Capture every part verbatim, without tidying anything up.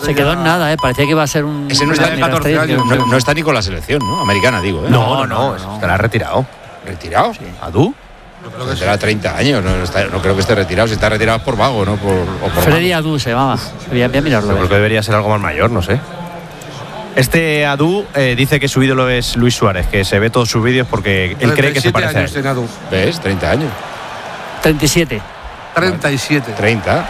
Se quedó en nada, ¿eh? Parecía que iba a ser un... Ese no está, en catorce años, no, no está ni con la selección, ¿no? Americana, digo, ¿eh? No, no, no, no, no. Estará retirado. ¿Retirado? Sí. ¿Adu? Yo creo que tendrá treinta años, no, no, está, no creo que esté retirado. Si está retirado es por vago, ¿no? Por, o por Freddy Adu se llamaba. Voy a, voy a mirarlo. Yo creo que debería ser algo más mayor, no sé. Este Adu eh, dice que su ídolo es Luis Suárez, que se ve todos sus vídeos porque él cree que se parece a él. ¿Ves? treinta años. treinta y siete. treinta y siete. treinta.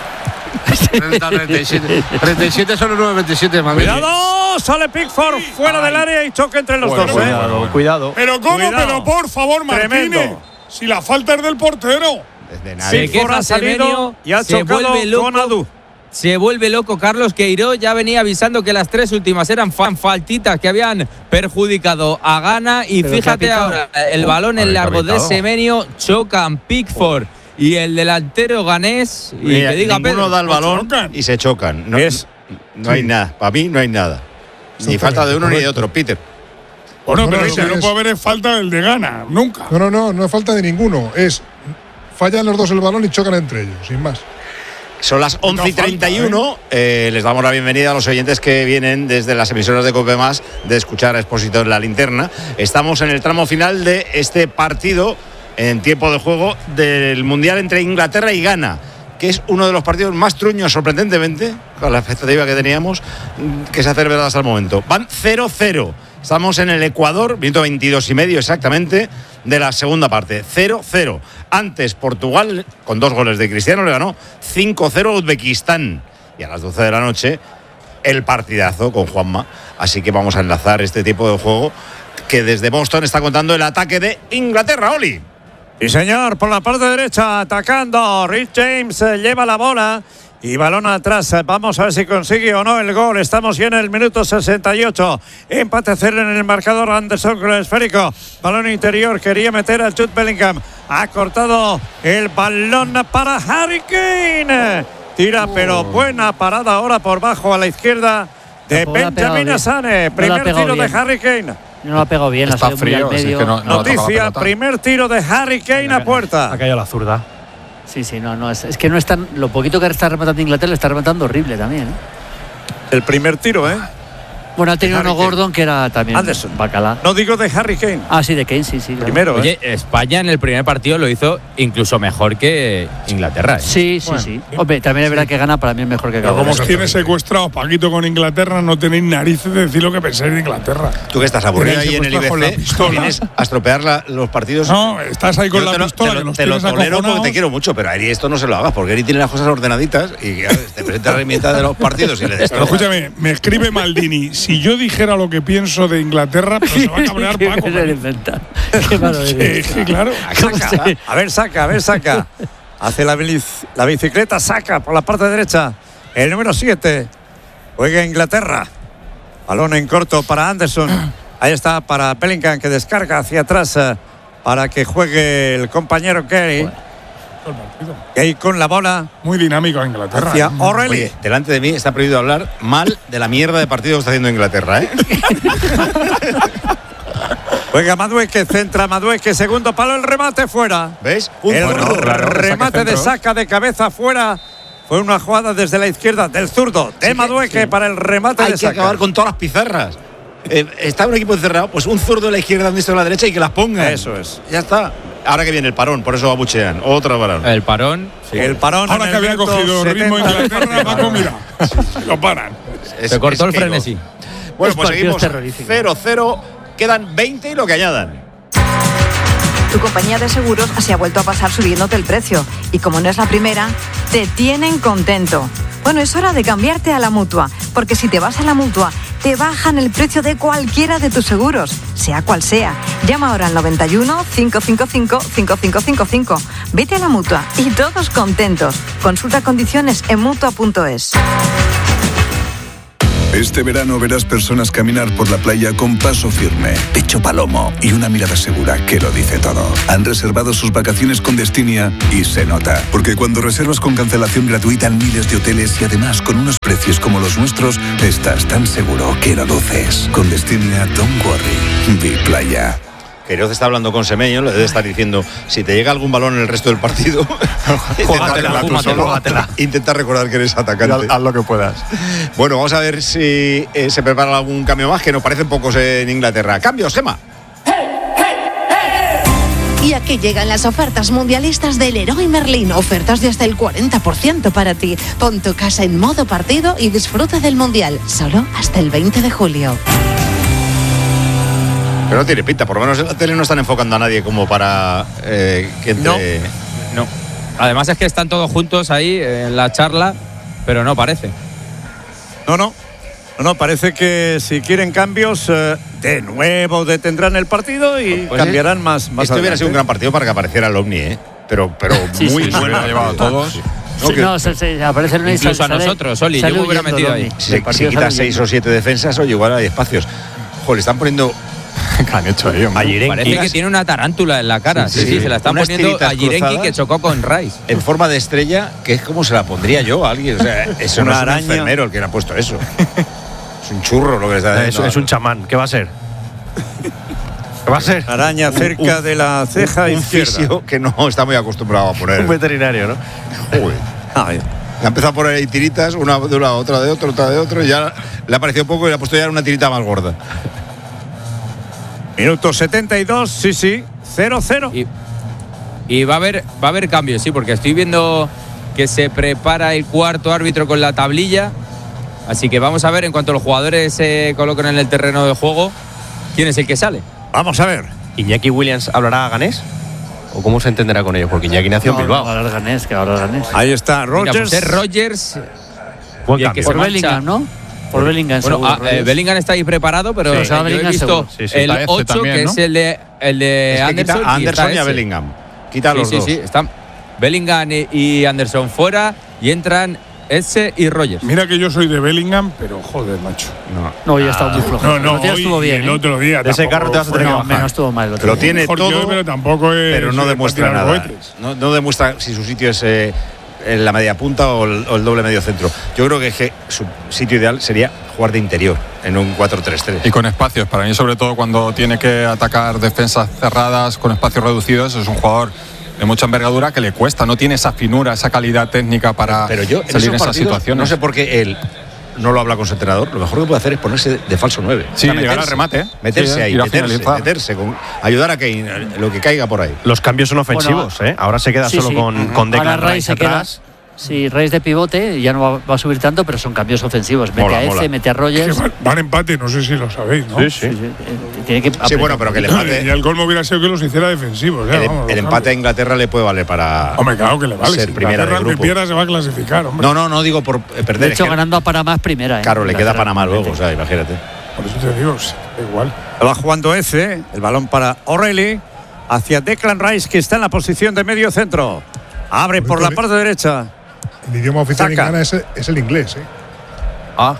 treinta, treinta y siete. treinta y siete son los nueve veintisiete de Madrid. ¡Cuidado! Sale Pickford fuera Ay. del área y choque entre los bueno, dos. Cuidado, ¿eh? cuidado. Pero ¿cómo? Cuidado. Pero por favor, Martínez. Tremendo. Si la falta es del portero. Desde nadie. Pickford ha salido y ha chocado con Adu. Se vuelve loco Carlos Queiroz, ya venía avisando que las tres últimas eran faltitas que habían perjudicado a Ghana y Pero fíjate ahora, el balón en largo de Semenyo, chocan Pickford y el delantero ganés y Mira, que diga ninguno Pedro, da el balón chocan. y se chocan. No, Es, no hay nada. Para mí no hay nada. Ni falta de uno ni de otro, Peter. Bueno, pero no, si no es- puede haber es falta del de Ghana, nunca. No, no, no, no es falta de ninguno. Es fallan los dos el balón y chocan entre ellos, sin más. Son las once y treinta y uno. Eh, les damos la bienvenida a los oyentes que vienen desde las emisoras de COPE Más de escuchar a Expósito en la Linterna. Estamos en el tramo final de este partido en tiempo de juego del Mundial entre Inglaterra y Ghana, que es uno de los partidos más truños, sorprendentemente, con la expectativa que teníamos, que se ha celebrado hasta el momento. Van cero cero. Estamos en el Ecuador, minuto veintidós y medio exactamente de la segunda parte. cero cero. Antes Portugal, con dos goles de Cristiano, le ganó cinco cero a Uzbekistán. Y a las doce de la noche, el partidazo con Juanma. Así que vamos a enlazar este tipo de juego que desde Boston está contando el ataque de Inglaterra, Oli. Sí, señor, por la parte derecha, atacando. Rhys James eh, lleva la bola y balón atrás. Vamos a ver si consigue o no el gol. Estamos ya en el minuto sesenta y ocho. Empate a cero en el marcador. Anderson con el esférico. Balón interior. Quería meter a Jude Bellingham. Ha cortado el balón para Harry Kane. Tira, pero buena parada ahora por bajo a la izquierda de Benjamin Asane. Primer tiro de Harry Kane. No lo ha pegado bien, Está ha salido muy frío, al medio. sí, que no- no Noticia, primer tiro de Harry Kane a puerta. Ha caído la zurda. Sí, sí, no, no, es, es que no están, lo poquito que está rematando Inglaterra le está rematando horrible también, ¿eh? El primer tiro, ¿eh? Bueno, ha tenido Harry uno Kane. Gordon que era también Anderson. bacala. No digo de Harry Kane. Ah, sí, de Kane, sí, sí. claro. Primero, ¿eh? Oye, España en el primer partido lo hizo incluso mejor que Inglaterra. ¿eh? Sí, sí, Bueno, sí. Hombre, también es verdad que gana, para mí es mejor que Pero Gana. como os tiene secuestrado Paquito con Inglaterra, no tenéis narices de decir lo que pensáis de Inglaterra. Tú que estás aburrido Tenéis ahí en el secuestrado con la I B C, pistola. vienes a estropear la- los partidos. No, estás ahí con Yo la te lo- pistola te lo, que nos te lo tienes tolero porque acojonados. te quiero mucho, pero a Eri esto no se lo hagas, porque Eri tiene las cosas ordenaditas y claro, te presenta la herramienta de los partidos y le Pero destrozas. escúchame, me escribe Maldini. Si yo dijera lo que pienso de Inglaterra, pues se va a cabrear Qué Paco. cosa de inventar. Qué malo Sí, eres. sí, claro. Saca. A ver, saca, a ver, saca. Hace la, bilic- la bicicleta, saca por la parte derecha. El número siete. Juega Inglaterra. Balón en corto para Anderson. Ahí está para Bellingham, que descarga hacia atrás eh, para que juegue el compañero Gay. Gay con la bola Muy dinámico Inglaterra. hacia ¿eh? O'Reilly. Oye, delante de mí está prohibido hablar mal de la mierda de partido que está haciendo Inglaterra, ¿eh? Juega Madueque, centra Madueque, segundo palo, el remate fuera. ¿Ves? El zurdo. claro, remate saque de centro. saca de cabeza fuera. Fue una jugada desde la izquierda del zurdo de Madueque para el remate Hay de que saca. acabar con todas las pizarras. Eh, está un equipo encerrado, pues un zurdo de la izquierda, un diestro de la derecha y que las pongan. Eso es. Ya está. Ahora que viene el parón, por eso abuchean. Otro parón. El parón. El parón Ahora en que el había minuto cogido ritmo setenta. Inglaterra, Paco, mira, lo paran. Es- Se cortó es el que frenesí. no. Bueno, Es pues partidos seguimos terroríficos. cero cero. Quedan veinte y lo que añadan. Tu compañía de seguros se ha vuelto a pasar subiéndote el precio. Y como no es la primera, te tienen contento. Bueno, es hora de cambiarte a la Mutua. Porque si te vas a la Mutua, te bajan el precio de cualquiera de tus seguros, sea cual sea. Llama ahora al noventa y uno, cinco cinco cinco, cinco cinco cinco cinco. Vete a la Mutua y todos contentos. Consulta condiciones en mutua punto es. Este verano verás personas caminar por la playa con paso firme, pecho palomo y una mirada segura que lo dice todo. Han reservado sus vacaciones con Destinia y se nota. Porque cuando reservas con cancelación gratuita en miles de hoteles y además con unos precios como los nuestros, estás tan seguro que lo luces. Con Destinia, don't worry. Vi playa. Queiroz está hablando con Semeño, le debe estar diciendo, si te llega algún balón en el resto del partido, Júgatela, tú solo, júgatela. Intenta recordar que eres atacante. Haz, haz lo que puedas. Bueno, vamos a ver si eh, se prepara algún cambio más, que nos parecen pocos en Inglaterra. Cambios, Gemma. Y aquí llegan las ofertas mundialistas del Leroy Merlin. Ofertas de hasta el cuarenta por ciento para ti. Pon tu casa en modo partido y disfruta del Mundial. Solo hasta el veinte de julio. Pero no tiene pinta, por lo menos en la tele no están enfocando a nadie como para eh, que entre... No, no. Además es que están todos juntos ahí en la charla, pero no parece. No, no. No, no, parece que si quieren cambios, eh, de nuevo detendrán el partido y pues cambiarán es, más, más Esto hubiera sido un gran partido para que apareciera el Omni, ¿eh? Pero, pero sí, muy sí, bueno. Sí, ha llevado a todos. Sí. No, sí, no se, se aparece el incluso sale, a nosotros, Oli, yo me hubiera metido ahí. Si, si quitas seis o siete defensas, oye, igual hay espacios. Joder, le están poniendo... ¿Qué han hecho ahí, hombre? Parece que tiene una tarántula en la cara. Sí, sí, sí, sí se la están poniendo a Jirenki, que chocó con Rice. En forma de estrella, que es como se la pondría yo a alguien. O sea, eso no es un enfermero el que le ha puesto eso. Es un churro lo que está haciendo. Es, es un chamán. ¿Qué va a ser? ¿Qué va a ser? Araña cerca un, de la ceja un, izquierda. Un fisio que no está muy acostumbrado a poner. Un veterinario, ¿no? Joder. Ay. Ha empezado a poner ahí tiritas, una de una, otra de otro, otra de otro, y ya le ha parecido poco y le ha puesto ya una tirita más gorda. Minuto setenta y dos, sí, sí, cero cero. Y, y va a haber va a haber cambios, sí, porque estoy viendo que se prepara el cuarto árbitro con la tablilla. Así que vamos a ver, en cuanto los jugadores se coloquen en el terreno de juego, quién es el que sale. Vamos a ver. ¿Iñaki Williams hablará ganés? ¿O cómo se entenderá con ellos? Porque Iñaki nació en no, Bilbao. No, hablar ganés, que hablar ganés. Ahí está, Rogers. Mira, pues es Rogers. Buen cambio. Por Bellingham, ¿no? Por Bellingham, bueno, seguro, a, eh, Bellingham está ahí preparado, pero sí, yo he visto sí, sí, el ocho, también, que ¿no? es el de, el de es que Anderson. Quita a Anderson y, y a Bellingham. Quita sí, los sí, dos. Sí, sí, están Bellingham y, y Anderson fuera y entran Eze y Rogers. Mira que yo soy de Bellingham, pero joder, macho. No, no ya está muy flojo. No, no, el otro día estuvo bien. El otro día. De ese carro te vas a tener que bajar. No, no estuvo mal. Lo tiene mejor todo, yo, pero tampoco es. Pero no demuestra nada. No, no demuestra si su sitio es eh, en la media punta o el, o el doble medio centro. Yo creo que, es que su sitio ideal sería jugar de interior en un cuatro tres tres. Y con espacios. Para mí, sobre todo cuando tiene que atacar defensas cerradas con espacios reducidos, es un jugador de mucha envergadura que le cuesta, no tiene esa finura, esa calidad técnica para pero yo, salir en, en esas situaciones. No sé por qué él no lo habla con su entrenador. Lo mejor que puede hacer es ponerse de falso nueve. Sí, o sea, llegar al remate. ¿eh? Meterse sí, ahí, meterse, meterse con, ayudar a que lo que caiga por ahí. Los cambios son ofensivos, bueno, ¿eh? Ahora se queda sí, solo sí. con, con Declan Rice, Rice atrás. Queda, sí, Rice de pivote, ya no va, va a subir tanto, pero son cambios ofensivos. Mete mola, a Eze, mola. mete a Rogers. Es que van, van empate, no sé si lo sabéis, ¿no? Sí, sí. sí, sí. Tiene que sí, bueno, pero que el empate. Y el colmo hubiera sido que los hiciera defensivos. ¿eh? El, Vamos, el empate a Inglaterra le puede valer para. Hombre, claro que le vale. Ser si primera del grupo. que pierda se va a clasificar, hombre. No, no, no digo por eh, perder. De hecho, es que, ganando a Panamá primera. ¿eh? Claro, le queda Panamá luego, o sea, imagínate. Por eso te digo, sí, igual. Va jugando Eze, el balón para O'Reilly, hacia Declan Rice, que está en la posición de medio centro. Abre por la parte derecha. El idioma oficial en Saca. Ghana es, es el inglés, ¿eh? Ah,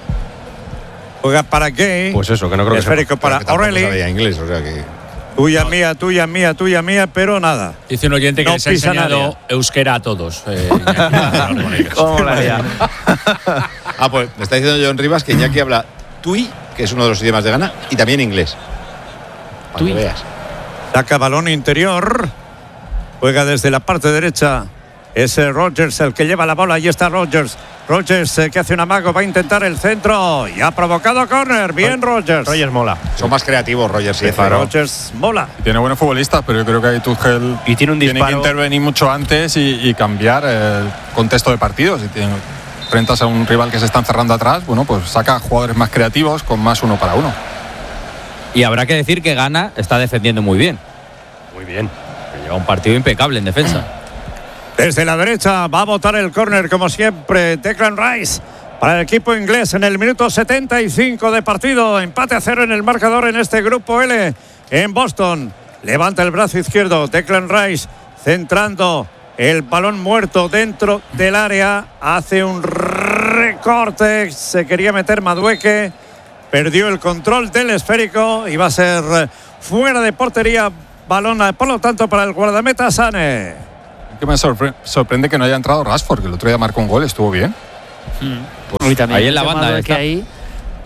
Juega para Gay. pues eso, que no creo que Esférico para Pero que tampoco O'Reilly. sabía inglés, o sea que. Tuya mía, tuya mía, tuya mía, pero nada. Dice un oyente que No les ha pisa enseñado nadie. euskera a todos. Eh, ¿Cómo la haría? Ah, pues me está diciendo John Rivas que Iñaki habla tui, que es uno de los idiomas de Ghana, y también inglés. Para que veas. Saca balón interior. Juega desde la parte derecha. Es eh, Rogers el que lleva la bola. Ahí está Rogers. Rogers eh, que hace un amago. Va a intentar el centro. Y ha provocado córner. Bien, Rogers. Rogers mola. Son más creativos, Rogers y Eze, ¿no? Rogers mola. Tiene buenos futbolistas, pero yo creo que ahí Tuchel Y tiene un tiene que disparo. intervenir mucho antes y, y cambiar el contexto de partidos. Si tiene, enfrentas a un rival que se está encerrando atrás, bueno, pues saca jugadores más creativos con más uno para uno. Y habrá que decir que Ghana está defendiendo muy bien. Muy bien. Lleva un partido impecable en defensa. Desde la derecha va a botar el córner como siempre Declan Rice para el equipo inglés en el minuto setenta y cinco de partido. Empate a cero en el marcador en este grupo L en Boston. Levanta el brazo izquierdo Declan Rice centrando el balón muerto dentro del área. Hace un recorte. Se quería meter Madueke. Perdió el control del esférico y va a ser fuera de portería. Balón, por lo tanto, para el guardameta Sane. Que me sorpre- sorprende que no haya entrado Rashford, que el otro día marcó un gol, estuvo bien. Pues, y también ahí en la el tema banda de está. que ahí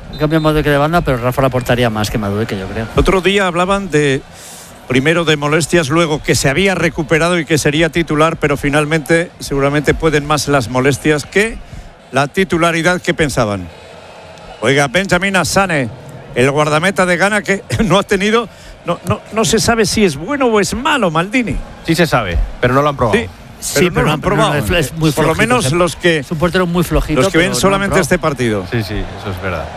cambia Madueque de banda, pero Rafa la aportaría más que Madueque, yo creo. Otro día hablaban de, primero de molestias, luego que se había recuperado y que sería titular, pero finalmente seguramente pueden más las molestias que la titularidad que pensaban. Oiga, Benjamin Asane, el guardameta de Ghana, que no ha tenido, no, no, no se sabe si es bueno o es malo, Maldini. Sí se sabe, pero no lo han probado. Sí, pero, sí, no pero lo han probado. No, es muy Por lo menos los que, es un portero muy flojito, los que ven solamente este partido. Sí, sí, eso es verdad.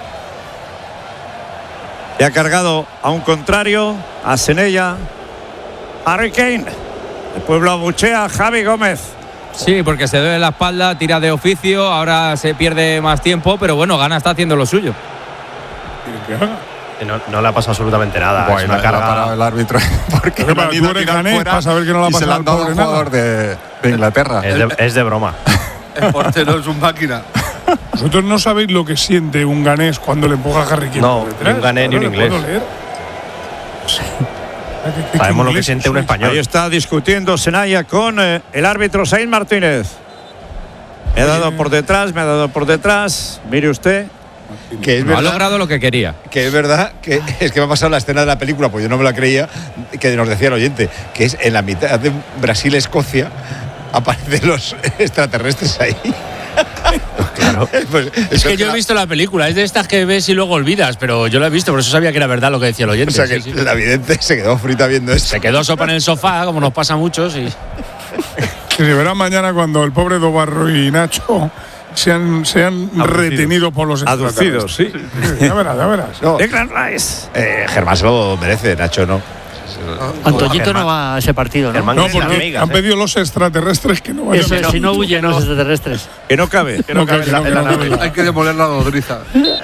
Le ha cargado a un contrario, a Senella, Harry Kane. El pueblo abuchea a Javi Gómez. Sí, porque se duele la espalda, tira de oficio, ahora se pierde más tiempo, pero bueno, Ghana está haciendo lo suyo. No, no le ha pasado absolutamente nada. Bueno, es una la, carga. La parado el árbitro porque no han ido a tirar fuera para saber que no la ha pasado y se la han dado al jugador de, de Inglaterra. Es de, es de broma. El portero es un máquina. Vosotros no sabéis lo que siente un ganés cuando le empuja a Harry Kane. No, por detrás. ni un ganés ni un inglés. Sabemos lo que siente un español. Ahí está discutiendo Senaya con eh, el árbitro Saín Martínez. Me ha dado por detrás, me ha dado por detrás. Mire usted. Que es no verdad, ha logrado lo que quería. Que es verdad que es que me ha pasado la escena de la película, pues yo no me la creía, que nos decía el oyente, que es en la mitad de Brasil-Escocia, aparecen los extraterrestres ahí. Claro. Pues, es que yo he visto la película, es de estas que ves y luego olvidas, pero yo la he visto, por eso sabía que era verdad lo que decía el oyente. O sea que sí, sí. La vidente se quedó frita viendo esto. Se quedó sopa en el sofá, como nos pasa a muchos. Y... que se verá mañana cuando el pobre Dobarro y Nacho sean, sean retenidos por los aducidos, sí. sí. Ya verás, ya verás. No. Declan Rice. Eh, Germán se lo merece, Nacho no. Antoñito no va a ese partido, ¿no? No, porque amigas, han pedido los extraterrestres que no vayan. Eso es, si no huyen los extraterrestres. Que no cabe. Que no, no cabe en la, en la nave. Hay que demoler la nodriza.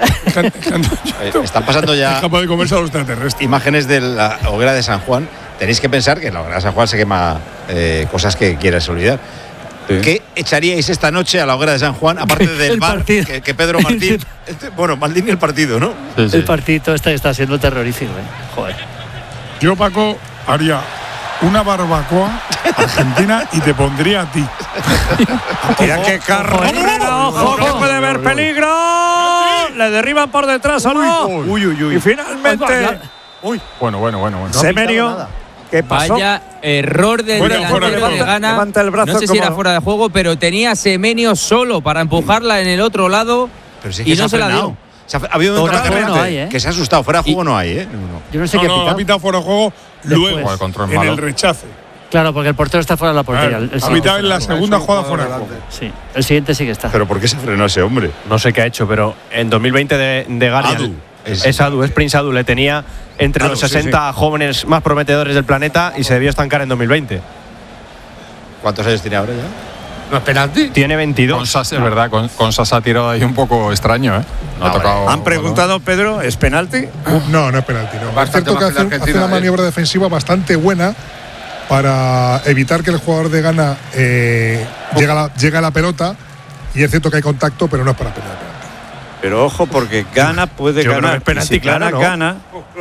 Están pasando ya. Es capaz de comerse a los extraterrestres. Imágenes de la hoguera de San Juan. Tenéis que pensar que en la hoguera de San Juan se quema eh, cosas que quieres olvidar. Sí. ¿Qué echaríais esta noche a la hoguera de San Juan, aparte del bar que, que Pedro Martín? Este, bueno, Maldini el partido, ¿no? Sí, sí. El partido está, está siendo terrorífico, ¿eh? Joder. Yo, Paco, haría una barbacoa argentina y te pondría a ti. Mira qué carrera, ojo, que puede haber peligro. Le derriban por detrás o no. Uy, uy, uy. Y finalmente. Uy. Bueno, bueno, bueno, bueno. Semenyo. ¿Qué pasó? Vaya error del fuera, delantero fuera, de Ghana. Levanta el brazo. No sé como... si era fuera de juego, pero tenía a Semenyo solo para empujarla en el otro lado. Pero si es y que no se, se la dio. Se ha, ha habido un no hay, ¿eh? que se ha asustado. Fuera de juego no hay, ¿eh? No, Yo no sé no, qué no, ha pitado. ha pitado fuera de juego luego el control en malo. el rechace. Claro, porque el portero está fuera de la portería. El ha pitado en la segunda jugada fuera de juego. Sí, el siguiente sí que está. ¿Pero por qué se frenó ese hombre? No sé qué ha hecho, pero en dos mil veinte de, de Ghana. Adu. Es, es Adu, es Prince Adu. Le tenía entre Adu, los sesenta sí, sí. jóvenes más prometedores del planeta y se debió estancar en dos mil veinte. ¿Cuántos años tiene ahora ya? ¿No es penalti? Tiene veintidós. Con Sasa, es verdad, con, con Sasa ha tirado ahí un poco extraño, ¿eh? No, ha tocado, ¿Han preguntado, Pedro, ¿es penalti? No, no es penalti. No. Es Bastante cierto que hace, que hace una maniobra ¿eh? defensiva bastante buena para evitar que el jugador de Ghana eh, llegue, a la, llegue a la pelota. Y es cierto que hay contacto, pero no es para penalti. Pero ojo, porque Ghana puede Yo ganar. Creo que es penalti, si claro, Ghana, ¿no? gana.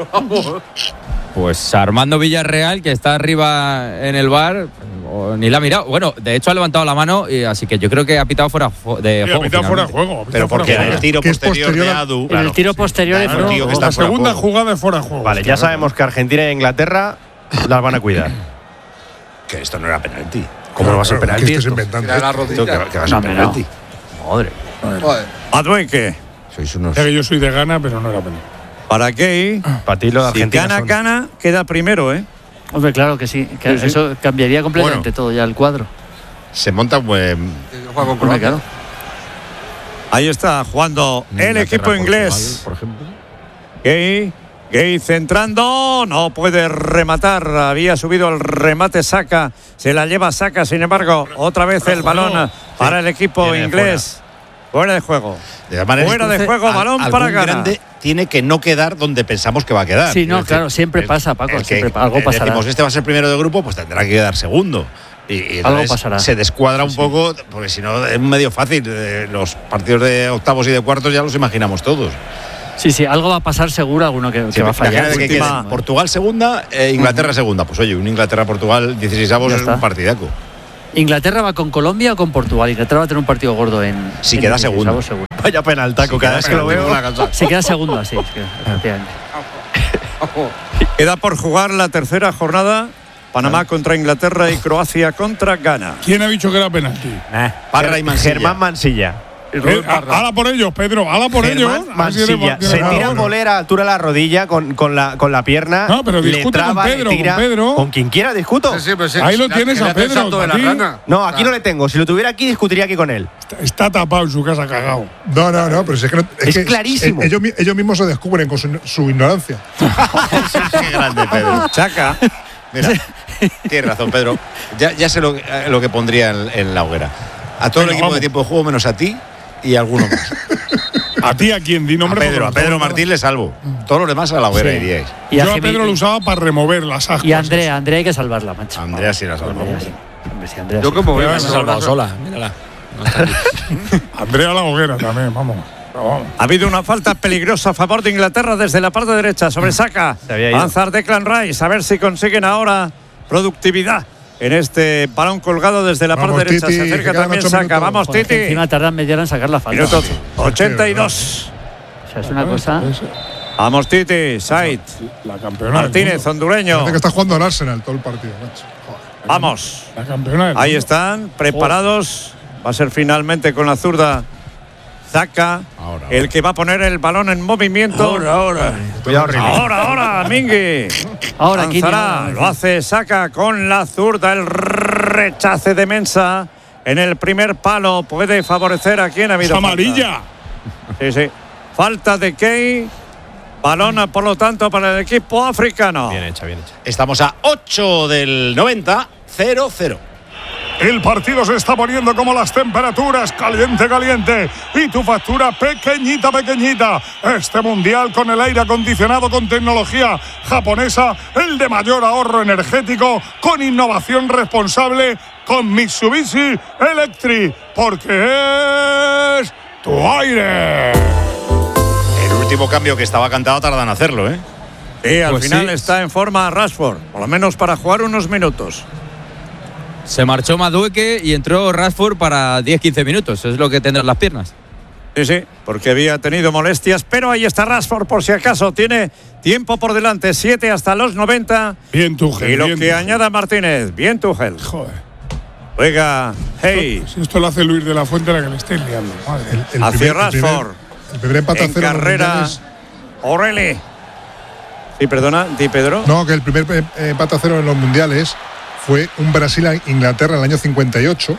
Pues Armando Villarreal, que está arriba en el bar, ni la ha mirado. Bueno, de hecho ha levantado la mano, y así que yo creo que ha pitado fuera de sí, juego. Ha pitado fuera de juego. Pero porque en el tiro posterior, posterior de Adu. En el tiro posterior sí, claro, de tío, que La segunda juego. jugada es fuera de juego. Vale, ya sabemos que Argentina e Inglaterra las van a cuidar. Que esto no era penalti. ¿Cómo no va a ser penalti? Que inventando. La rodilla. Que, que va a ser penalti. Madre. Madueque. Sois unos. Ya que yo soy de Ghana, pero no era penalti. ¿Para qué? Para ti lo de Si Argentina. gana, son... gana, queda primero, ¿eh? Hombre, claro que sí. Que sí, eso sí. cambiaría completamente Bueno. todo ya el cuadro. Se monta un buen. Hombre, claro. Ahí está jugando el equipo inglés. Por ejemplo. Gay, Gay centrando, no puede rematar, había subido el remate Saka, se la lleva Saka, sin embargo, otra vez el balón para el equipo inglés. Fuera de juego. De manera, Fuera de juego, al, balón algún para Ghana. grande tiene que no quedar donde pensamos que va a quedar. Sí, no, es claro, decir, siempre el, pasa, Paco, el que, siempre, algo eh, pasará. Decimos, este va a ser primero de grupo, pues tendrá que quedar segundo. Y, y algo pasará. Se descuadra un sí, poco, porque si no es medio fácil. Eh, los partidos de octavos y de cuartos ya los imaginamos todos. Sí, sí, algo va a pasar seguro, alguno que, Sí, que va a fallar. Que Última, quede Portugal segunda, eh, Inglaterra uh-huh. segunda. Pues oye, un Inglaterra-Portugal dieciséis avos es un partidaco. ¿Inglaterra va con Colombia o con Portugal? Inglaterra va a tener un partido gordo en. Si en queda segundo. seguro. Vaya penaltaco, cada vez que lo veo. Se queda segundo así, es que, efectivamente. Queda por jugar la tercera jornada. Panamá contra Inglaterra y Croacia contra Ghana. ¿Quién ha dicho que era penalti? Eh, Parra y Mansilla. Germán Mansilla. Eh, hala por ellos, Pedro, hala por ellos. Germán Mansilla. Se tira el volera a altura de la rodilla con, con, la, con la pierna. No, pero discute le traba, con Pedro, le tira, con Pedro. Con quien quiera discuto. Sí, sí, sí, Ahí lo la, tienes a Pedro. De la rana. No, aquí no le tengo. Si lo tuviera aquí, discutiría aquí con él. Está, está tapado en su casa, cagado. No, no, no, pero si es que no, es, Es que clarísimo. Ellos, ellos mismos se descubren con su, su ignorancia. Qué grande, Pedro. Chaca. Mira, tienes razón, Pedro. Ya, ya sé lo, lo que pondría en, en la hoguera. A todo Bueno, el equipo vamos. de tiempo de juego, menos a ti y a alguno más. ¿A ti a quién? Di A nombre. Pedro, a porque Pedro no- Martín le salvo. Todos los demás a la hoguera Sí. iríais. Y Yo a Jimmy- Pedro lo usaba para remover las ascuas. Y a Andrea, Andrea hay que salvarla, macho. Andrea sí la salvo. Andrea sí. Hombre, sí, Andrea Yo sí. como Pero veo. Se ha salvado sola, mírala. Andrea la hoguera también, vamos. Pero vamos. Ha habido una falta peligrosa a favor de Inglaterra desde la parte derecha sobre Saka. Se había ido. Avanzar Declan Rice, a ver si consiguen ahora productividad en este balón colgado desde la Vamos, parte derecha. Titi, Se que acerca quedan también ocho Saka. minutos. Vamos, Joder, que Titi. encima tardan media hora en sacar la falta. Minuto Sí, ochenta y dos. O sea, es una cosa. Vamos, Titi. Said. La campeona. del Martínez, mundo. hondureño. Parece que está jugando al Arsenal todo el partido, macho. Joder. Vamos. La campeona. del Ahí mundo. están, preparados. Va a ser finalmente con la zurda Saka, Ahora, el que va a poner el balón en movimiento. Ahora, ahora. Cuidado, Rini. Ahora, ahora, Mingui. Ahora, Kini, Lanzará, ahora. lo hace Saka con la zurda, el rechace de Mensa en el primer palo. Puede favorecer a quien ha habido. Es amarilla. falta. Sí, sí. Falta de Key. Balón, por lo tanto, para el equipo africano. Bien hecha, bien hecha. Estamos a ocho del noventa, cero cero. El partido se está poniendo como las temperaturas, caliente, caliente. Y tu factura pequeñita, pequeñita. Este mundial con el aire acondicionado con tecnología japonesa, el de mayor ahorro energético, con innovación responsable, con Mitsubishi Electric. Porque es tu aire. El último cambio que estaba cantado tardan en hacerlo, ¿eh? Sí, al Pues final sí. está en forma Rashford, por lo menos para jugar unos minutos. Se marchó Madueke y entró Rashford para diez quince minutos. Es lo que tendrán las piernas. Sí, sí, porque había tenido molestias, pero ahí está Rashford por si acaso. Tiene tiempo por delante, siete hasta los noventa. Bien, Tuchel. Y lo bien, que Tuchel. añada Martínez, bien Tuchel. Joder. Juega, hey, Si esto lo hace Luis de la Fuente, la que le esté liando. Madre. El hacia primer- el Rashford. primer- El primer empate a En cero en los carrera, mundiales. O'Reilly. Sí, perdona, di Pedro. No, que el primer eh, empate a cero en los mundiales fue un Brasil-Inglaterra en el año cincuenta y ocho,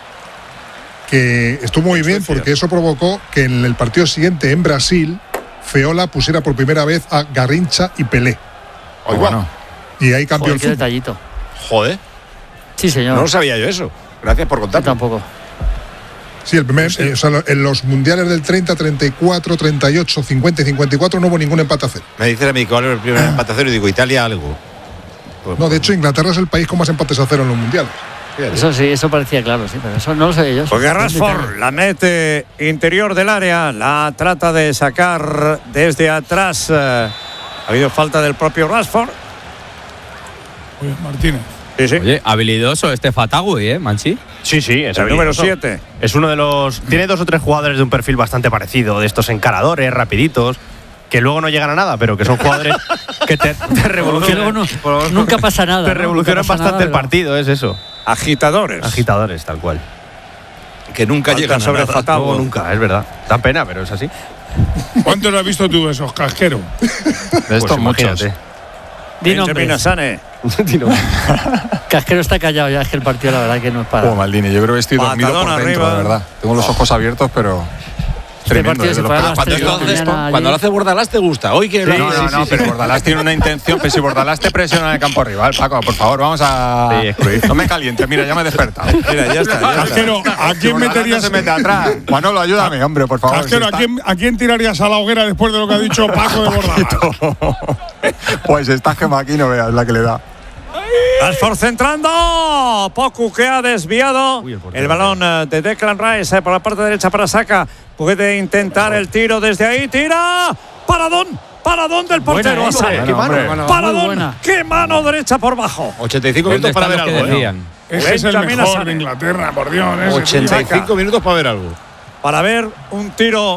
que estuvo muy bien porque eso provocó que en el partido siguiente en Brasil Feola pusiera por primera vez a Garrincha y Pelé. Oye, bueno. Y ahí cambió Joder, el qué fútbol. detallito. Joder, Sí, señor. no lo sabía yo eso. Gracias por Yo contarlo. tampoco. Sí, el primer, eh, o sea, lo- en los mundiales del treinta, treinta y cuatro, treinta y ocho, cincuenta y cincuenta y cuatro no hubo ningún empate a cero. Me dice el amigo, ¿cuál era el primer empate a cero? Y digo, Italia algo. Pues, No, de hecho, Inglaterra es el país con más empates a cero en los mundiales. fíjate. Eso sí, eso parecía claro, sí, pero eso no lo sabía yo. Porque Es un Rashford detalle. la mete interior del área, la trata de sacar desde atrás. eh, ha habido falta del propio Rashford. Oye, Martínez. Sí, sí. Oye, habilidoso este Fatagui, ¿eh, Manchi? Sí, sí, es El número habilidoso. siete. Es uno de los. Tiene dos o tres jugadores de un perfil bastante parecido, de estos encaradores, rapiditos, que luego no llegan a nada, pero que son jugadores que te, te Que revolucionan. luego no- nunca pasa nada. Te ¿no? revolucionan Nunca pasa bastante nada, el pero- partido, es eso. Agitadores. Agitadores, tal cual. Que nunca Falta llegan a sobre nada. Fatagui. Luego nunca, es verdad. Da pena, pero es así. ¿Cuántos has visto tú de esos casqueros? De estos muchos. Di Benjamin nombres. Asane. Casquero está callado ya, es que el partido la verdad que no es para. Oh, Maldini, yo creo que estoy dormido Patadón por dentro, arriba. de verdad. Tengo los ojos abiertos, pero. Este Tremendo, partido ¿eh? se De los fue a que- las Cuando, tres de la entonces, mañana cuando allí. lo hace Bordalás te gusta. Hoy que No, no, no, pero Bordalás tiene una intención. Pero si Bordalás te presiona en el campo rival, Paco, por favor, vamos a. Sí, es Cruyff. No me calientes, mira, ya me he despertado. Mira, ya está. Ya está. Casquero, ¿a Si quién Bordalás no meterías? se mete atrás. Manolo, ayúdame, hombre, por favor. Casquero, si ¿a está- quién, ¿a quién tirarías a la hoguera después de lo que ha dicho Paco de Bordalás? Pues está Gema aquí, no veas la que le da. Rashford centrando. Poku que ha desviado Uy, el el, portero. balón eh, de Declan Rice eh, por la parte derecha para Saka. Puede intentar el tiro desde ahí. Tira. Paradón. Paradón del portero. Buena, Asane. eh. Qué mano. Hombre. Muy Paradón. buena. Qué mano derecha por bajo. ochenta y cinco ¿Dónde minutos para ver están los algo. que ¿eh? decían? Ese es el Benjamin mejor Asane. de Inglaterra, por Dios. ese ochenta y tío. cinco minutos para ver algo. Para ver un tiro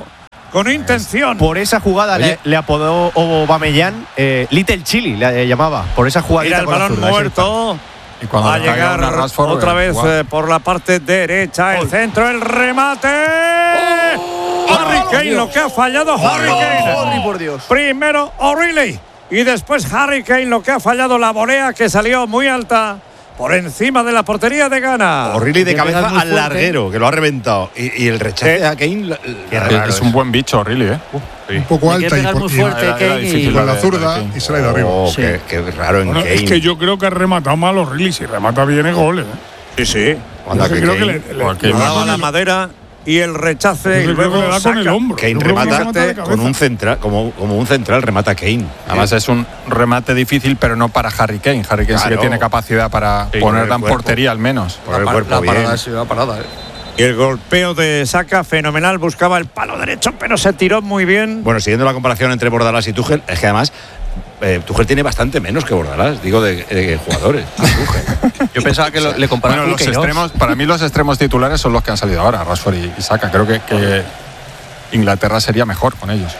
con intención. Por esa jugada le, le apodó Aubameyang eh, Little Chili, le llamaba. Por esa jugada. Mira el balón muerto. Y cuando va a llegar Rashford, otra vez eh, por la parte derecha, el centro, el remate. ¡Oh! Harry Kane, lo que ha fallado oh, Harry Kane. Oh, por Dios. Primero O'Reilly y después Harry Kane, lo que ha fallado la volea que salió muy alta por encima de la portería de Ghana. O'Reilly de cabeza al larguero, que lo ha reventado. Y, y el rechace a Kane. Es, es un buen bicho, O'Reilly, ¿eh? Uh, sí. Un poco alta y, por, fuerte, y, era, era y con la zurda y se le ha ido arriba. Oh, sí. qué, qué raro en bueno, Kane. Es que yo creo que ha rematado mal O'Reilly. Si remata bien es gol, ¿eh? Sí, sí. Yo que creo que le, le, le daba la madera y el rechace y luego le da saca. con el hombro. Kane remata con un central, como, como un central remata Kane. Además es un remate difícil, pero no para Harry Kane. Harry Kane claro. sí que tiene capacidad para sí, ponerla en portería al menos. Por el la, cuerpo la bien. parada sí va parada, ¿eh? Y el golpeo de Saka, fenomenal, buscaba el palo derecho, pero se tiró muy bien. Bueno, siguiendo la comparación entre Bordalás y Tuchel, es que además eh, Tuchel tiene bastante menos que Bordalás, digo, de, de jugadores. Yo pensaba que lo, le comparaban bueno, los extremos, para mí los extremos titulares son los que han salido ahora, Rashford y, y Saka. Creo que, que Inglaterra sería mejor con ellos.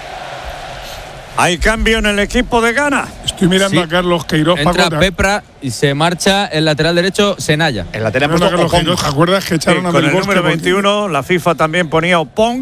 Hay cambio en el equipo de Ghana. Estoy mirando sí. a Carlos Queiroz. Entra Paco, Pepra y se marcha el lateral derecho Senaya. El lateral puesto Carlos Queiroz. ¿Te acuerdas que echaron sí, a con Del el Bosque? número veintiuno, la FIFA también ponía Opong.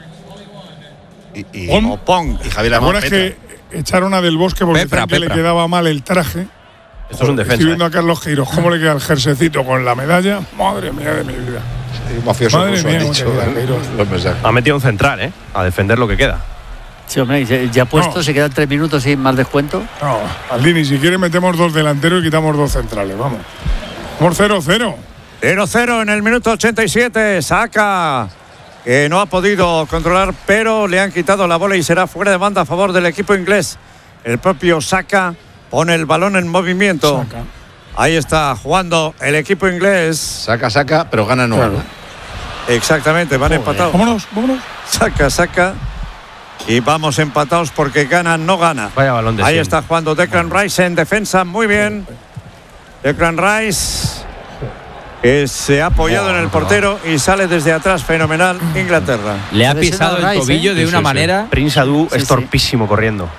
Y, y, Opong. Y Javier ¿Te acuerdas que echaron a Del Bosque porque Pepra, que Pepra. le quedaba mal el traje? Esto es un defensa. Estoy viendo a Carlos Queiroz cómo le queda el jersecito con la medalla. Madre mía de mi vida. Sí, mafioso Madre mía, ha dicho, queda, ha metido un central, ¿eh? A defender lo que queda. Sí, hombre, ya puesto, no. Se quedan tres minutos sin más descuento. No, Aldini, si quiere metemos dos delanteros y quitamos dos centrales, vamos. Vamos cero cero. cero cero en el minuto ochenta y siete. Saka, que no ha podido controlar, pero le han quitado la bola y será fuera de banda a favor del equipo inglés. El propio Saka pone el balón en movimiento. Saka. Ahí está jugando el equipo inglés. Saca, saca, pero gana no claro. gana. Exactamente, van Joder. empatados. Vámonos, vámonos. Saca, saca. Y vamos empatados porque gana, no gana. Vaya balón de Ahí cien. está jugando Declan Rice en defensa, muy bien. Declan Rice, que se ha apoyado oh, en el portero y sale desde atrás, fenomenal, Inglaterra. Le ha pisado el Rice, tobillo ¿eh? de sí, una sí, manera. Sí. Prince Adu sí, es torpísimo sí. corriendo.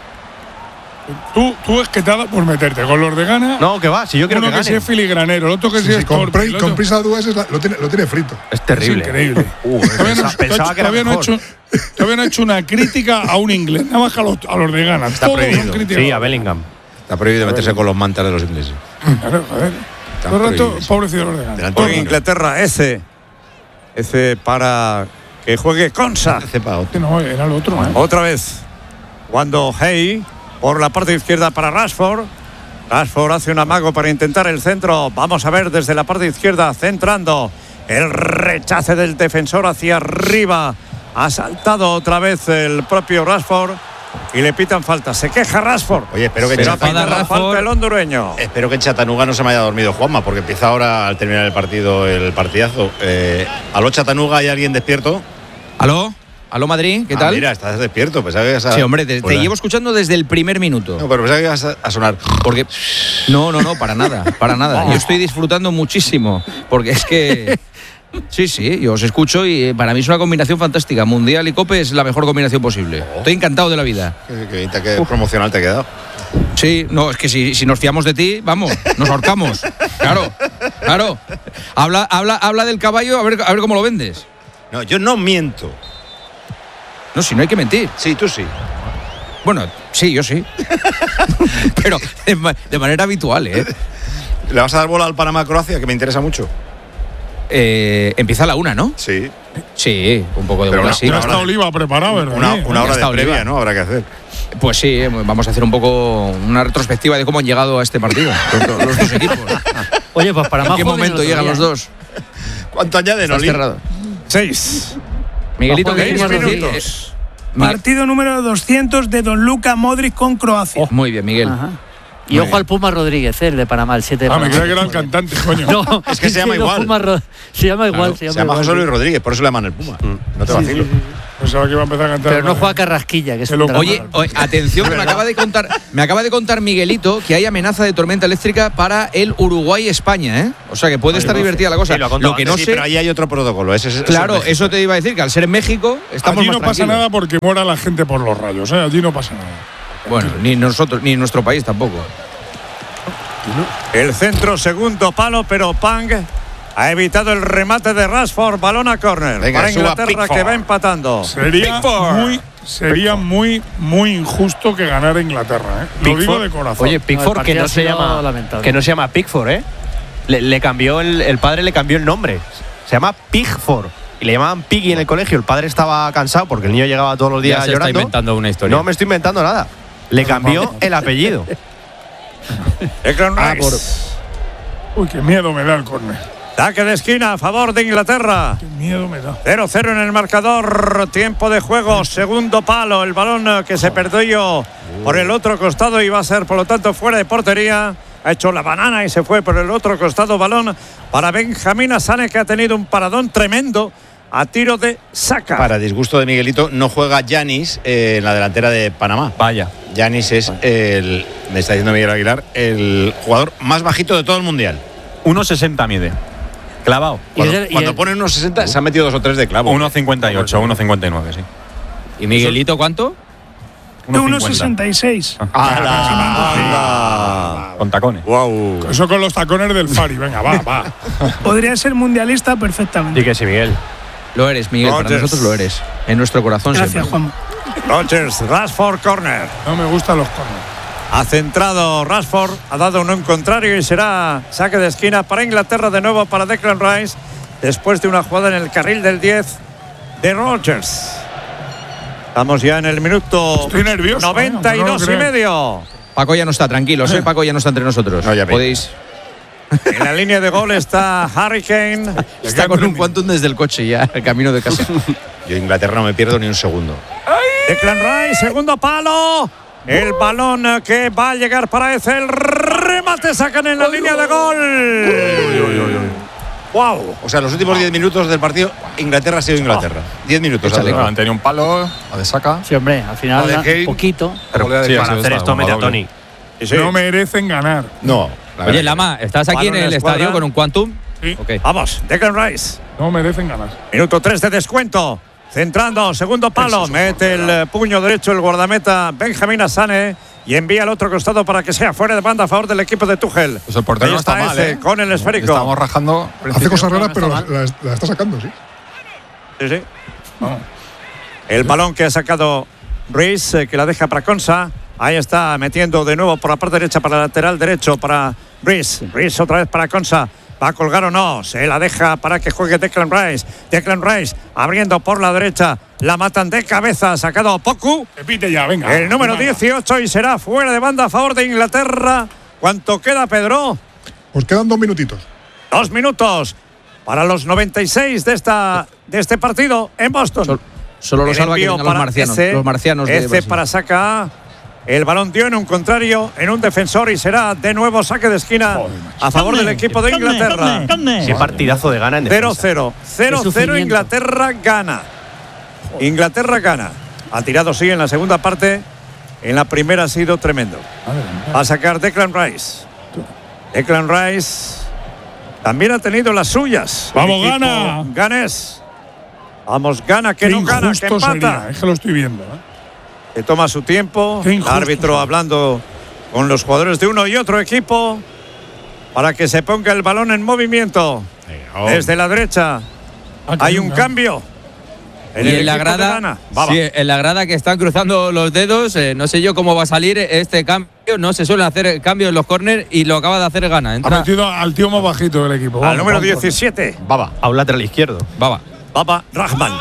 Tú, tú es que te has dado por meterte con los de Ghana. No, que va, si yo quiero uno que, que sí es filigranero, el otro que sí, sí es con, torpe, con Prince Adu lo tiene, lo tiene frito. Es terrible. Es increíble. Uh, todavía no, pensaba que era todavía no, he hecho, todavía no he hecho una crítica a un inglés, nada más que a los, a los de Ghana. Está Todos prohibido. son sí, a Bellingham. Está prohibido meterse con los mantas de los ingleses. Claro, a ver. Todo el rato, pobrecito los de Ghana. Por Inglaterra, ese. Ese para que juegue Konsa. Ese para otro. No, era el otro. ¿eh? Otra vez. Cuando Hey, por la parte izquierda para Rashford. Rashford hace un amago para intentar el centro. Vamos a ver desde la parte izquierda, centrando. El rechace del defensor hacia arriba. Ha saltado otra vez el propio Rashford. Y le pitan falta. Se queja Rashford. Oye, espero que Pero Chata, falta el hondureño. Espero que en Chattanooga no se me haya dormido Juanma, porque empieza ahora al terminar el partido, el partidazo. Eh, ¿Aló Chattanooga? ¿Hay alguien despierto? ¿Aló? ¿Aló Madrid? ¿Qué ah, tal? Mira, estás despierto. Pensaba que ibas a... Sí, hombre, te, te llevo escuchando desde el primer minuto. No, pero pensaba que ibas a, a sonar. Porque no, no, no, para nada, para nada. Yo estoy disfrutando muchísimo, porque es que sí, sí, yo os escucho y para mí es una combinación fantástica. Mundial y Cope es la mejor combinación posible. Oh. Estoy encantado de la vida. Qué, qué, qué promocional te ha quedado. Sí, no, es que si, si nos fiamos de ti, vamos, nos ahorcamos. Claro, claro. Habla, habla, habla del caballo, a ver, a ver cómo lo vendes. No, yo no miento. No, si no hay que mentir. Sí, tú sí. Bueno, sí, yo sí. Pero de, de manera habitual, ¿eh? ¿Le vas a dar bola al Panamá-Croacia, que me interesa mucho? Eh, empieza a la una, ¿no? Sí. Sí, un poco de Pero bola, una, sí. Ya está Oliva preparado, ¿verdad? Una, una hora de Oliva. previa, ¿no? Habrá que hacer. Pues sí, vamos a hacer un poco una retrospectiva de cómo han llegado a este partido los, los dos equipos. Oye, pues para ¿En más qué momento llegan los dos? ¿Cuánto añaden, Oli? Seis. Miguelito, ¿qué Seis quieres decir? minutos. Partido número doscientos de Don Luka Modric con Croacia. Oh, muy bien, Miguel. Ajá. Y ojo al Puma Rodríguez, el de Panamá, el siete de Ah, Panamá. me creía que era el cantante, coño. No, es que se llama igual. Ro- se llama igual, Claro, se llama, se llama igual. José Luis Rodríguez, por eso le llaman el Puma. Mm. No te sí, vacilo. Sí, sí, Pensaba que iba a empezar a cantar. Pero no juega Carrasquilla, que es un Oye, oye, atención, que me acaba de contar, me acaba de contar Miguelito que hay amenaza de tormenta eléctrica para el Uruguay-España, ¿eh? O sea que puede estar divertida la cosa. Sí, lo, lo que no sí, sé. pero ahí hay otro protocolo. Ese es, claro, ese es eso te iba a decir, que al ser en México estamos Allí más no pasa tranquilos. nada porque muera la gente por los rayos, ¿eh? Allí no pasa nada. Bueno, ni nosotros, ni nuestro país tampoco. El centro, segundo palo, pero Pang ha evitado el remate de Rashford. Balón a córner Venga, para suba Inglaterra, Pickford. que va empatando. Sería muy, sería muy, muy injusto que ganara Inglaterra, ¿eh? Lo Pickford. digo de corazón. Oye, Pickford, No, el que partido no ha se sido llama lamentable. que no se llama Pickford, ¿eh? Le, le cambió el, el padre le cambió el nombre. Se llama Pickford. Y le llamaban Piggy en el colegio. El padre estaba cansado porque el niño llegaba todos los días Ya se llorando. está inventando una historia. No me estoy inventando nada. Le cambió el apellido. Declan Ah, Rice. Uy, qué miedo me da el córner. Saque de esquina a favor de Inglaterra. Qué miedo me da. cero cero en el marcador. Tiempo de juego. Segundo palo. El balón eh, que se perdió por el otro costado y va a ser, por lo tanto, fuera de portería. Ha hecho la banana y se fue por el otro costado. Balón para Benjamín Asane, que ha tenido un paradón tremendo a tiro de saca. Para disgusto de Miguelito, no juega Yanis eh, en la delantera de Panamá. Vaya. Yanis es el, me está diciendo Miguel Aguilar, el jugador más bajito de todo el mundial. uno sesenta mide. Clavado. Cuando, Y el- y cuando el- pone unos sesenta, se han metido dos o tres de clavo. uno cincuenta y ocho, uno cincuenta y nueve, sí. ¿Y Miguelito cuánto? uno sesenta y seis. ¡Hala! Con tacones. Wow. Eso con los tacones del Fari. Venga, va, va. Podría ser mundialista perfectamente. Y que sí, Miguel. Lo eres, Miguel, para Rodgers. nosotros lo eres. En nuestro corazón Gracias, siempre. Juan. Rodgers, Rashford, corner. No me gustan los corners. Ha centrado Rashford, ha dado un contrario y será saque de esquina para Inglaterra, de nuevo para Declan Rice, después de una jugada en el carril del diez de Rodgers. Estamos ya en el minuto Estoy nervioso, noventa y ¿eh? No lo dos y creo. medio. Paco ya no está, tranquilos, ¿eh? Paco ya no está entre nosotros. No, ya vi. Podéis. En la línea de gol está Harry Kane. Está con un quantum desde el coche ya, el camino de casa. Yo Inglaterra no me pierdo ni un segundo. Declan Rice, segundo palo. El balón eh, que va a llegar para ese. El remate, sacan en la línea de gol. Wow. O sea, los últimos diez minutos del partido, Inglaterra ha sido Inglaterra. diez minutos. Échale. ha Han tenido un palo, a de saca. Sí, hombre, al final Vale, un Kane. poquito. Pero Sí, ha para sido hacer esta, esto una mete a doble. Tony. No merecen ganar. No. la Oye, verdad Lama, ¿estás aquí Balón en en el escuadra. estadio con un quantum? Sí. Ok. Vamos, Declan Rice. No merecen ganar. Minuto tres de descuento. Centrando, segundo palo. Mete el eh, puño derecho el guardameta Benjamín Asane y envía al otro costado para que sea fuera de banda a favor del equipo de Tuchel. Pues el portero Ahí no está está mal, ese, ¿eh? con el esférico. Estamos rajando. Hace cosas raras, no pero está la, la- la está sacando, sí. Sí, sí. El balón que ha sacado Ruiz, eh, que la deja para Consa. Ahí está metiendo de nuevo por la parte derecha para el lateral derecho para Ruiz. Ruiz otra vez para Consa. ¿Va a colgar o no? Se la deja para que juegue Declan Rice. Declan Rice abriendo por la derecha. La matan de cabeza. Sacado Poku. Repite ya, venga. El número Venga. dieciocho y será fuera de banda a favor de Inglaterra. ¿Cuánto queda, Pedro? Pues quedan dos minutitos. Dos minutos para los noventa y seis de, esta, de este partido en Boston. Sol- solo lo El salva que envío vengan los para marcianos. ese, los marcianos de Ese Brasil. para saca. El balón dio en un contrario, en un defensor y será de nuevo saque de esquina a favor del equipo de Inglaterra. Qué partidazo de gana en cero defensa. cero. cero Qué cero sufrimiento. Inglaterra gana. Inglaterra gana. Ha tirado sí en la segunda parte. En la primera ha sido tremendo. Va a sacar Declan Rice. Declan Rice también ha tenido las suyas. ¡Vamos, El equipo gana! Ganés. Vamos, gana, que Qué no gana, que injusto empata. sería, es que lo estoy viendo. ¿eh? Que toma su tiempo. Qué El injusto árbitro sería. hablando con los jugadores de uno y otro equipo para que se ponga el balón en movimiento. Desde la derecha Ah, que hay un cambio. En Y el en la equipo de grada, Ghana. Va, va. sí, en la grada que están cruzando los dedos, eh, no sé yo cómo va a salir este cambio. No se suelen hacer cambios en los córner y lo acaba de hacer Ghana. Ha Entra, metido al tío más bajito del equipo. Al Vamos, número vamos. diecisiete. Baba. A un lateral izquierdo. Baba. Baba Rahman.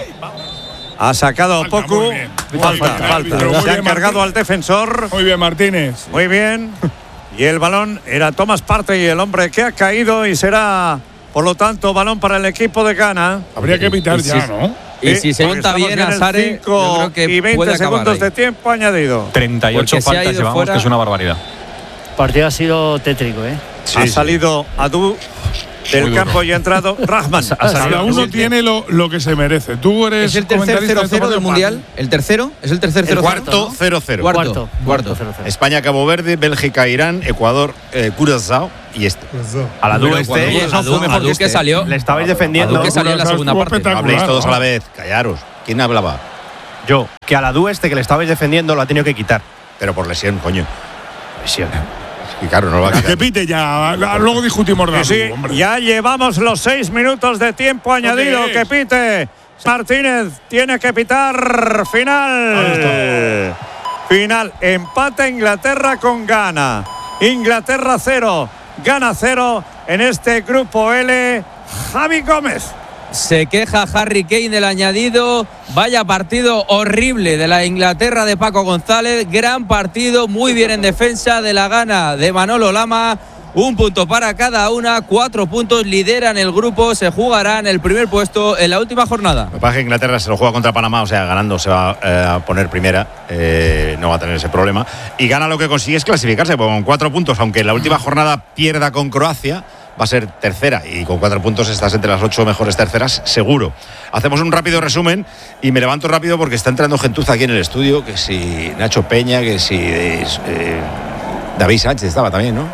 Ha sacado Falta, Poku. muy bien. Muy Falta, bien, falta. árbitro, muy Se ha bien, encargado Martín. al defensor. Muy bien, Martínez. Muy bien. Y el balón era Thomas Partey, el hombre que ha caído y será, por lo tanto, balón para el equipo de Ghana. Habría que evitar Y si- ya, ¿no? Y Sí, si se porque monta estamos bien en a el Sare, cinco yo creo que y veinte puede acabar segundos ahí. de tiempo añadido. treinta y ocho Porque se ha faltas ido llevamos, fuera. que es una barbaridad. El partido ha sido tétrico, ¿eh? ha salido Adu del campo y ha entrado Rahman. Cada uno tiene lo, lo que se merece. Tú eres ¿Es el tercer cero cero del Mundial? ¿El tercero? ¿Es el tercer cero cero? Cuarto cero cero. Cuarto. Cuarto. España, Cabo Verde, Bélgica, Irán, Ecuador, eh, Curazao y este. A la du este, Adu que salió. Le estabais defendiendo. Adu que salió en la segunda parte. No habléis todos a la vez. Callaros. ¿Quién hablaba? Yo. Que a la du este que le estabais defendiendo lo ha tenido que quitar. Pero por lesión, coño. Lesión. Y claro, no lo va a quitar. Que pite ya. Luego discutimos de sí, hombre. Ya llevamos los seis minutos de tiempo añadido. Que pite. Martínez tiene que pitar. Final. Final. Empate Inglaterra con Ghana. Inglaterra cero. Ghana cero en este grupo L. Javi Gómez. Se queja Harry Kane del añadido. Vaya partido horrible de la Inglaterra de Paco González. Gran partido, muy bien en defensa de la Ghana de Manolo Lama. Un punto para cada una, cuatro puntos, lideran el grupo, se jugarán el primer puesto en la última jornada. Lo que pasa es que Inglaterra se lo juega contra Panamá, o sea, ganando se va eh, a poner primera, eh, no va a tener ese problema. Y Ghana lo que consigue es clasificarse, porque con cuatro puntos, aunque en la última jornada pierda con Croacia, va a ser tercera y con cuatro puntos estás entre las ocho mejores terceras, seguro. Hacemos un rápido resumen y me levanto rápido porque está entrando gentuza aquí en el estudio, que si Nacho Peña, que si eh, David Sánchez estaba también, ¿no?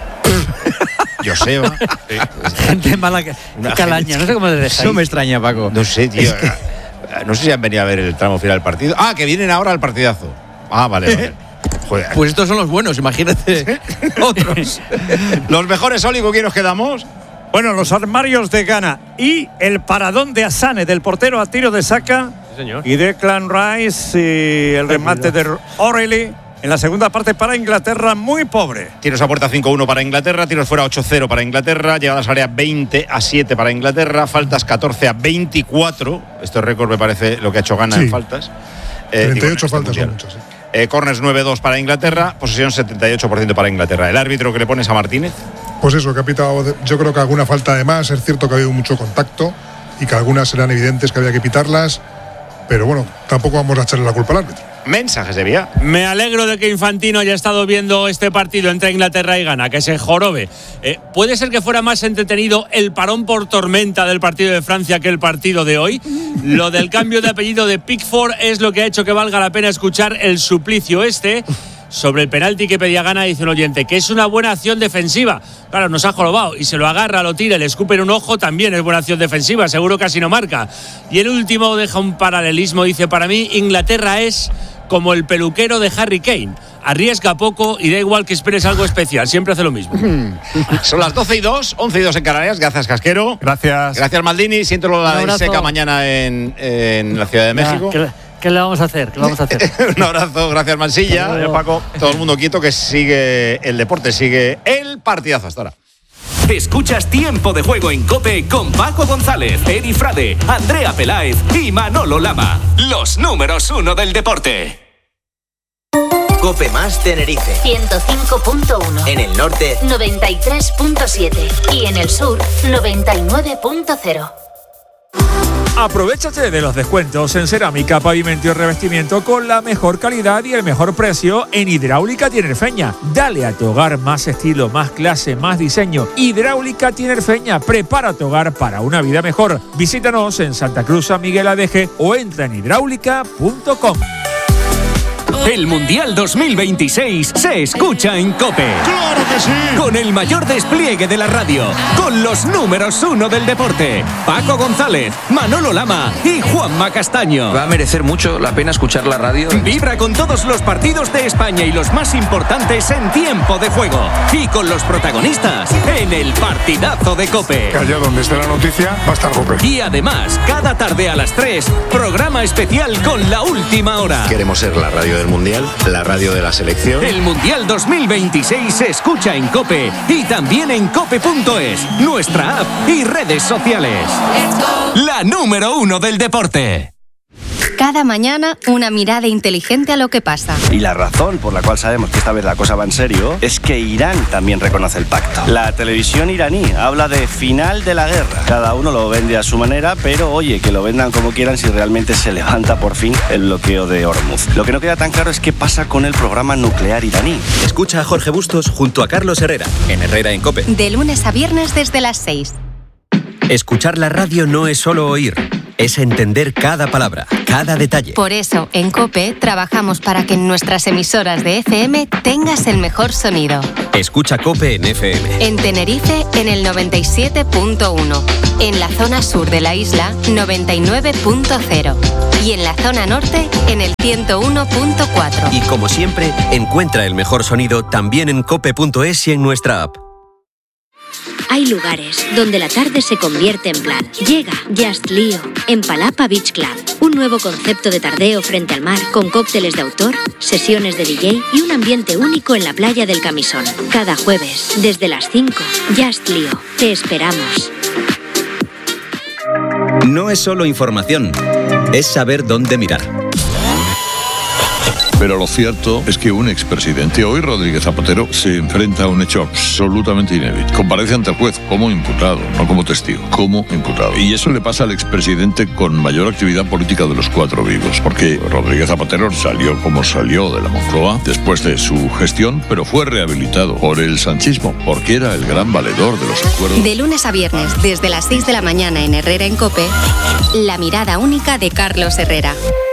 Joseba. Gente mala que calaña, no sé cómo le dejáis. No me extraña, Paco. No sé, tío. No sé si han venido a ver el tramo final del partido. Ah, que vienen ahora al partidazo. Ah, vale, vale. Joder. Pues estos son los buenos, imagínate otros. Los mejores, Oli, ¿con quién nos quedamos? Bueno, los armarios de Ghana y el paradón de Asane, del portero a tiro de saca. Sí, señor. Y Declan Rice y el remate de O'Reilly. En la segunda parte para Inglaterra, muy pobre. Tiros a puerta cinco uno para Inglaterra, tiros fuera ocho cero para Inglaterra, llegadas a área veinte a siete para Inglaterra, faltas catorce a veinticuatro. Esto es récord, me parece, lo que ha hecho Ghana sí. en faltas. Eh, treinta y ocho digo, faltas son muchas. Sí. Eh, corners nueve dos para Inglaterra, posesión setenta y ocho por ciento para Inglaterra. ¿El árbitro que le pones a Martínez? Pues eso, que ha pitado, yo creo que alguna falta de más. Es cierto que ha habido mucho contacto y que algunas serán evidentes que había que pitarlas, pero bueno, tampoco vamos a echarle la culpa al árbitro. Mensajes de vía. Me alegro de que Infantino haya estado viendo este partido entre Inglaterra y Ghana, que se jorobe. Eh, ¿Puede ser que fuera más entretenido el parón por tormenta del partido de Francia que el partido de hoy? Lo del cambio de apellido de Pickford es lo que ha hecho que valga la pena escuchar el suplicio este. Sobre el penalti que pedía Ghana, dice un oyente, que es una buena acción defensiva. Claro, nos ha jorobado y se lo agarra, lo tira, le escupe en un ojo, también es buena acción defensiva, seguro casi no marca. Y el último deja un paralelismo, dice, para mí Inglaterra es como el peluquero de Harry Kane. Arriesga poco y da igual que esperes algo especial, siempre hace lo mismo. Son las doce y dos, once y dos en Canarias. Gracias, Casquero. Gracias. Gracias, Maldini. Siento lo de la seca mañana en, en la Ciudad de México. ¿Qué, ¿Qué le vamos a hacer? ¿Qué le vamos a hacer? Un abrazo, gracias, Mansilla. Gracias, Paco. Todo el mundo quieto, que sigue el deporte, sigue el partidazo hasta ahora. Escuchas Tiempo de Juego en COPE con Paco González, Eri Frade, Andrea Peláez y Manolo Lama. Los números uno del deporte. COPE más Tenerife ciento cinco punto uno. En el norte noventa y tres punto siete y en el sur noventa y nueve punto cero. Aprovechate de los descuentos en cerámica, pavimento y revestimiento con la mejor calidad y el mejor precio en Hidráulica Tinerfeña. Dale a tu hogar más estilo, más clase, más diseño. Hidráulica Tinerfeña, prepara tu hogar para una vida mejor. Visítanos en Santa Cruz, San Miguel Adeje o entra en hidráulica punto com. El Mundial dos mil veintiséis se escucha en COPE. ¡Claro que sí! Con el mayor despliegue de la radio, con los números uno del deporte, Paco González, Manolo Lama y Juanma Castaño. Va a merecer mucho la pena escuchar la radio. Vibra con todos los partidos de España y los más importantes en tiempo de juego. Y con los protagonistas en el partidazo de COPE. Allá donde esté la noticia, va a estar COPE. Y además, cada tarde a las tres, programa especial con la última hora. Queremos ser la radio del Mundial, la radio de la selección. El Mundial dos mil veintiséis se escucha en COPE y también en cope punto es, nuestra app y redes sociales. La número uno del deporte. Cada mañana una mirada inteligente a lo que pasa. Y la razón por la cual sabemos que esta vez la cosa va en serio es que Irán también reconoce el pacto. La televisión iraní habla de final de la guerra. Cada uno lo vende a su manera, pero oye, que lo vendan como quieran si realmente se levanta por fin el bloqueo de Hormuz. Lo que no queda tan claro es qué pasa con el programa nuclear iraní. Escucha a Jorge Bustos junto a Carlos Herrera, en Herrera en COPE. De lunes a viernes desde las seis. Escuchar la radio no es solo oír, es entender cada palabra, cada detalle. Por eso, en COPE trabajamos para que en nuestras emisoras de F M tengas el mejor sonido. Escucha COPE en F M. En Tenerife, en el noventa y siete punto uno. En la zona sur de la isla, noventa y nueve punto cero. Y en la zona norte, en el ciento uno punto cuatro. Y como siempre, encuentra el mejor sonido también en cope punto es y en nuestra app. Hay lugares donde la tarde se convierte en plan. Llega Just Lío en Palapa Beach Club. Un nuevo concepto de tardeo frente al mar con cócteles de autor, sesiones de D J y un ambiente único en la playa del Camisón. Cada jueves, desde las cinco, Just Lío. Te esperamos. No es solo información, es saber dónde mirar. Pero lo cierto es que un expresidente, hoy Rodríguez Zapatero, se enfrenta a un hecho absolutamente inédito. Comparece ante el juez como imputado, no como testigo, como imputado. Y eso le pasa al expresidente con mayor actividad política de los cuatro vivos, porque Rodríguez Zapatero salió como salió de la Moncloa después de su gestión, pero fue rehabilitado por el sanchismo, porque era el gran valedor de los acuerdos. De lunes a viernes, desde las seis de la mañana en Herrera en COPE, la mirada única de Carlos Herrera.